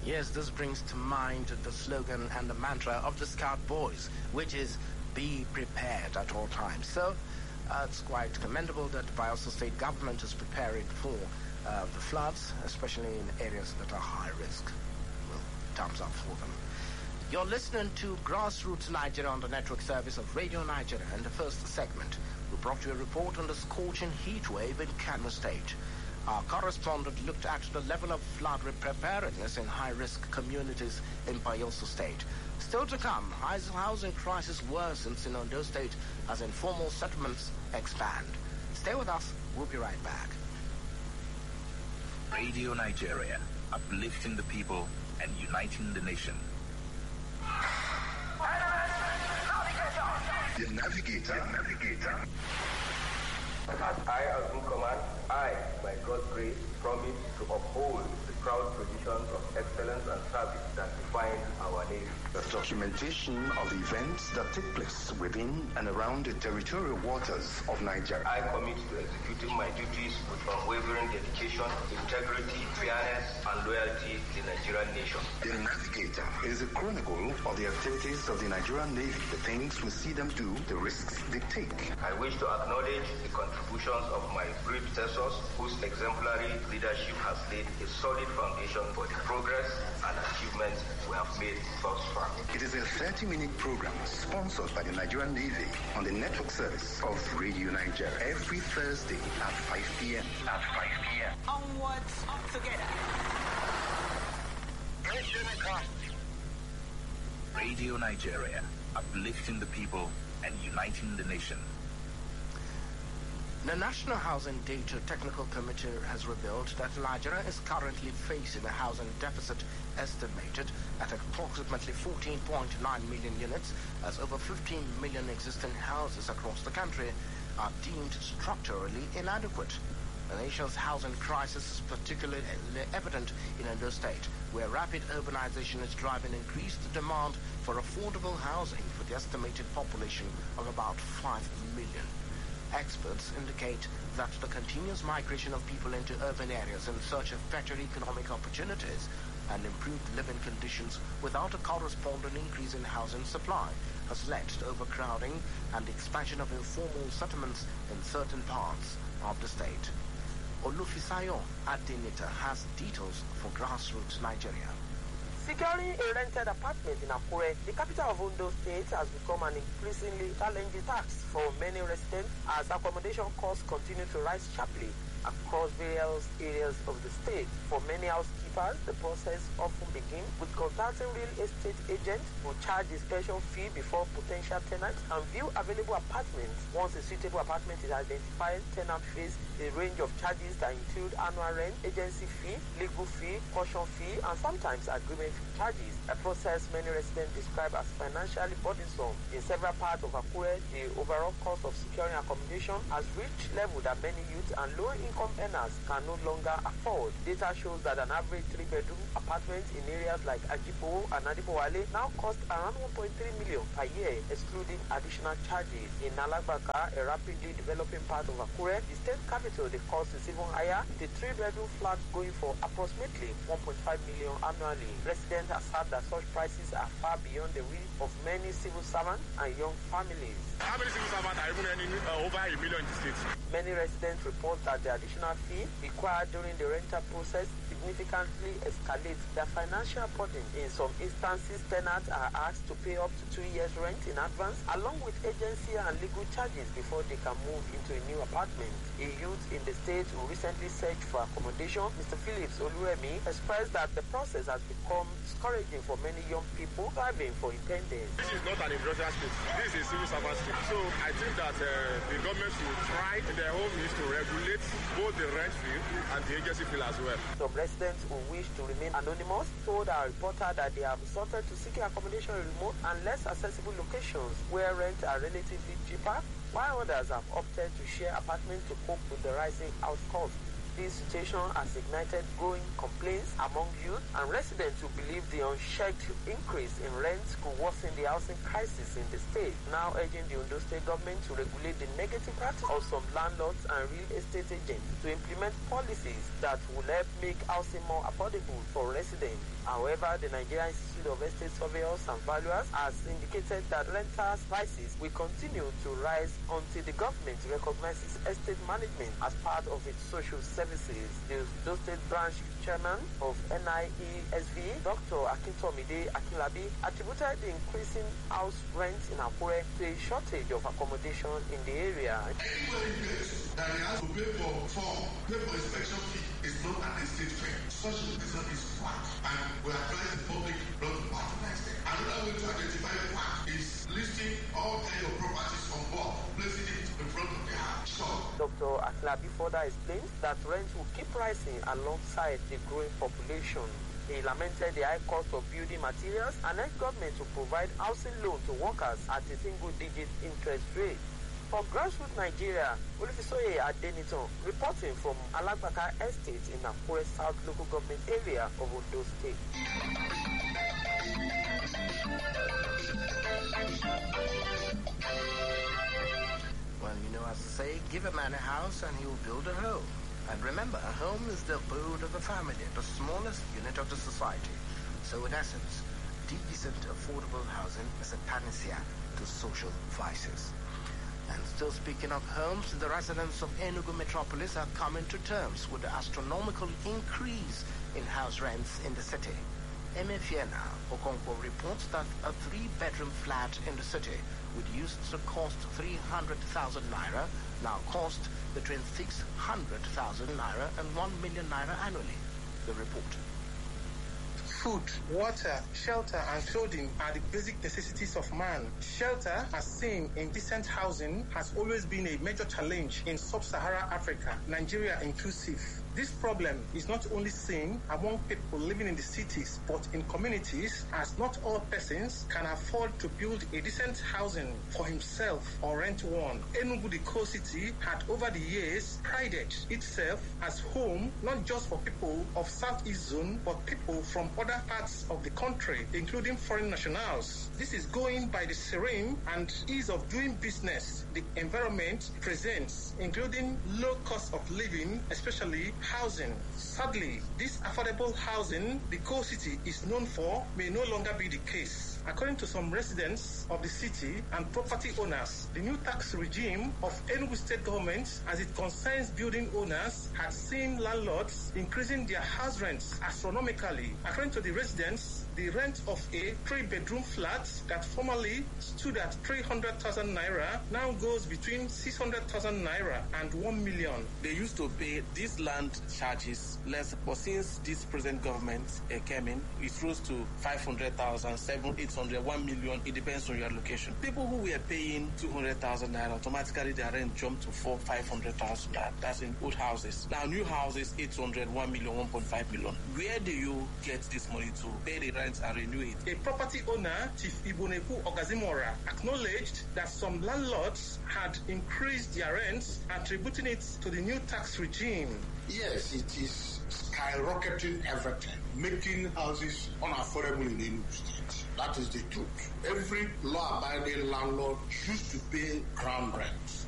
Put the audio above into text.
Yes, this brings to mind the slogan and the mantra of the Scout Boys, which is be prepared at all times. So it's quite commendable that Bayelsa State government is preparing for the floods, especially in areas that are high risk. Well, thumbs up for them. You're listening to Grassroots Nigeria on the network service of Radio Nigeria. In the first segment, we brought you a report on the scorching heat wave in Kano State. Our correspondent looked at the level of flood preparedness in high-risk communities in Bayelsa State. Still to come, housing crisis worsens in Ondo State as informal settlements expand. Stay with us. We'll be right back. Radio Nigeria, uplifting the people and uniting the nation. The navigator. As I assume command, I, by God's grace, promise to uphold the proud traditions of excellence and service that define our Navy. The documentation of the events that take place within and around the territorial waters of Nigeria. I commit to executing my duties with unwavering dedication, integrity, fairness, and loyalty to the Nigerian nation. The Navigator is a chronicle of the activities of the Nigerian Navy, the things we see them do, the risks they take. I wish to acknowledge the contributions of my predecessors, whose exemplary leadership has laid a solid foundation for the progress and achievements we have made thus far. It is a 30-minute program sponsored by the Nigerian Navy on the network service of Radio Nigeria every Thursday at 5 p.m. Onwards, together. Radio Nigeria, uplifting the people and uniting the nation. The National Housing Data Technical Committee has revealed that Nigeria is currently facing a housing deficit estimated at approximately 14.9 million units, as over 15 million existing houses across the country are deemed structurally inadequate. The nation's housing crisis is particularly evident in Ondo State, where rapid urbanization is driving increased demand for affordable housing for the estimated population of about 5 million. Experts indicate that the continuous migration of people into urban areas in search of better economic opportunities and improved living conditions without a corresponding increase in housing supply has led to overcrowding and the expansion of informal settlements in certain parts of the state. Olufisayo Adinita has details for Grassroots Nigeria. Securing a rented apartment in Akure, the capital of Ondo State, has become an increasingly challenging task for many residents as accommodation costs continue to rise sharply across various areas of the state. For many housekeepers, the process often begins with contacting real estate agents who charge a special fee before potential tenants and view available apartments. Once a suitable apartment is identified, tenant face a range of charges that include annual rent, agency fee, legal fee, caution fee, and sometimes agreement charges, a process many residents describe as financially burdensome. In several parts of Akure, the overall cost of securing accommodation has reached level that many youth and low-income earners can no longer afford. Data shows that an average 3-bedroom apartment in areas like Ajibo and Adibowale now costs around 1.3 million per year, excluding additional charges. In Alagbaka, a rapidly developing part of Akure, the state capital, the cost is even higher, the 3-bedroom flat going for approximately 1.5 million annually. Residents assert that such prices are far beyond the reach of many civil servants and young families. How many civil servants are even earning over $1 million in the state? Many residents report that the additional fee required during the rental process significantly escalates their financial burden. In some instances, tenants are asked to pay up to 2 years' rent in advance, along with agency and legal charges before they can move into a new apartment. A youth in the state who recently searched for accommodation, Mr. Phillips Oluwemi, expressed that the process has become discouraging for many young people striving for independence. This is not an industrial state. This is a civil servant state. So I think that the government should try in their own means to regulate both the rent fee and the agency fee as well. Some residents who wish to remain anonymous told our reporter that they have resorted to seeking accommodation in remote and less accessible locations where rents are relatively cheaper, while others have opted to share apartments to cope with the rising house costs. This situation has ignited growing complaints among youth and residents who believe the unchecked increase in rents could worsen the housing crisis in the state, now urging the Ondo State government to regulate the negative practice of some landlords and real estate agents to implement policies that will help make housing more affordable for residents. However, the Nigerian Institute of Estate Surveyors and Valuers has indicated that renters' prices will continue to rise until the government recognizes estate management as part of its social services. The Ondo State branch chairman of NIESV, Dr. Akintomide Akinlabi, attributed the increasing house rent in Akure to a shortage of accommodation in the area. Anybody pays that he has to pay for form, pay for inspection fee, is not an estate fair. Such a person is flat, and we advise the public not to patronize them. Another way to identify flat is listing all kinds of properties on board, placing it in front of the house. Dr. Akinlabi further explains that rent will keep rising alongside the growing population. He lamented the high cost of building materials and urged government to provide housing loan to workers at a single-digit interest rate. For Grassroots Nigeria, Olufisoye Adeniton reporting from Alagbaka Estate in Akure South Local Government Area of Ondo State. Well, you know, as I say, give a man a house and he will build a home. And remember, a home is the abode of the family, the smallest unit of the society. So in essence, decent, affordable housing is a panacea to social vices. And still speaking of homes, the residents of Enugu Metropolis are coming to terms with the astronomical increase in house rents in the city. Emefiena Okonkwo reports that a 3-bedroom flat in the city, which used to cost 300,000 naira, now cost between 600,000 naira and 1 million naira annually. The report. Food, water, shelter, and clothing are the basic necessities of man. Shelter, as seen in decent housing, has always been a major challenge in sub-Saharan Africa, Nigeria inclusive. This problem is not only seen among people living in the cities, but in communities, as not all persons can afford to build a decent housing for himself or rent one. Enugu, the core city, had over the years prided itself as home not just for people of Southeast Zone, but people from other parts of the country, including foreign nationals. This is going by the serene and ease of doing business the environment presents, including low cost of living, especially housing. Sadly, this affordable housing the core city is known for may no longer be the case. According to some residents of the city and property owners, the new tax regime of Enugu State government, as it concerns building owners, had seen landlords increasing their house rents astronomically. According to the residents, the rent of a 3-bedroom flat that formerly stood at 300,000 naira now goes between 600,000 naira and 1 million. They used to pay these land charges less, but since this present government came in, it rose to 500,000, 700, 800, 1 million. It depends on your location. People who were paying 200,000 naira, automatically their rent jumped to 500,000 naira. That's in old houses. Now new houses, 800, 1 million, 1.5 million. Where do you get this money to pay the rent and renew it? A property owner, Chief Iboneku Ogazimora, acknowledged that some landlords had increased their rents, attributing it to the new tax regime. Yes, it is skyrocketing everything, making houses unaffordable in Enugu State. That is the truth. Every law-abiding landlord used to pay ground rent.